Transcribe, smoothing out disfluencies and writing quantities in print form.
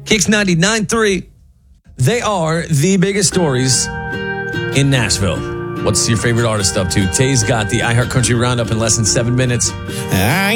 Kicks 99.3. They are the biggest stories in Nashville. What's your favorite artist up to? Tay's got the iHeart Country Roundup in less than 7 minutes.